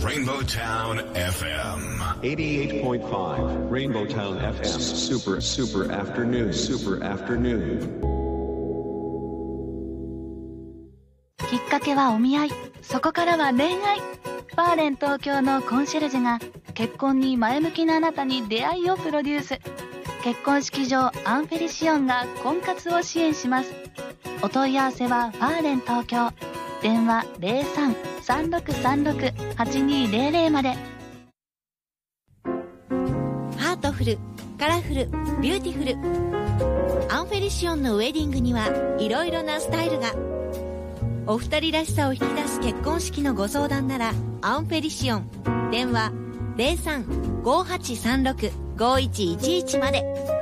Rainbow Town FM 88.5 Rainbow Town FM Super Afternoon きっかけはお見合い、そこからは恋愛。バーレン東京のコンシェルジュが結婚に前向きなあなたに出会いをプロデュース。結婚式場アンフェリシオンが婚活を支援します。お問い合わせはバーレン東京、電話 03-3636-8200 まで。 ハートフル、カラフル、ビューティフル。アンフェリシオンのウェディングにはいろいろなスタイルが。お二人らしさを引き出す結婚式のご相談ならアンフェリシオン、電話 03-5836-5111 まで。